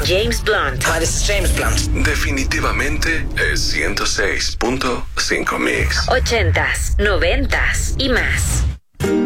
James Blunt. Hi, this is James Blunt. Definitivamente es 106.5 Mix. 80s, 90s y más.